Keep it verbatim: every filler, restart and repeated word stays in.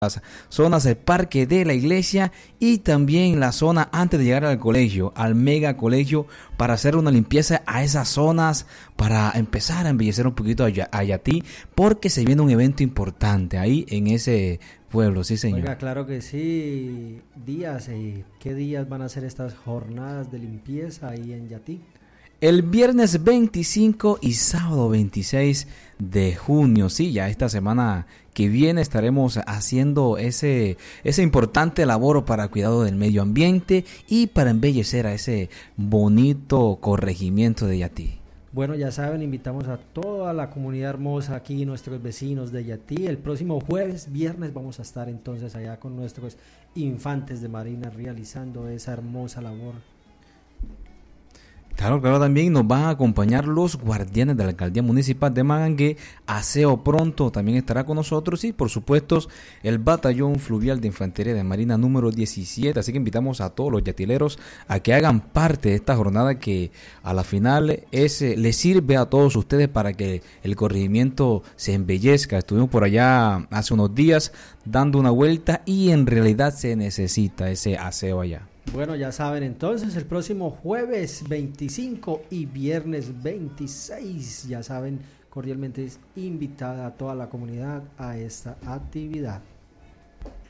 zonas del parque de la iglesia y también la zona antes de llegar al colegio, al mega colegio, para hacer una limpieza a esas zonas, para empezar a embellecer un poquito a, Ya- a Yatí, porque se viene un evento importante ahí en ese pueblo, sí señor. Oiga, claro que sí. Días, eh, ¿qué días van a ser estas jornadas de limpieza ahí en Yatí? El viernes veinticinco y sábado veintiséis de junio, sí, ya esta semana que viene estaremos haciendo ese, ese importante labor para el cuidado del medio ambiente y para embellecer a ese bonito corregimiento de Yatí. Bueno, ya saben, invitamos a toda la comunidad hermosa aquí, nuestros vecinos de Yatí. El próximo jueves, viernes, vamos a estar entonces allá con nuestros infantes de Marina realizando esa hermosa labor. Claro, claro, también nos van a acompañar los guardianes de la Alcaldía Municipal de Magangué. Aseo Pronto también estará con nosotros y, por supuesto, el Batallón Fluvial de Infantería de Marina número diecisiete. Así que invitamos a todos los yatileros a que hagan parte de esta jornada que a la final es, eh, les sirve a todos ustedes para que el corregimiento se embellezca. Estuvimos por allá hace unos días dando una vuelta y en realidad se necesita ese aseo allá. Bueno, ya saben entonces, el próximo jueves veinticinco y viernes veintiséis, ya saben, cordialmente es invitada a toda la comunidad a esta actividad.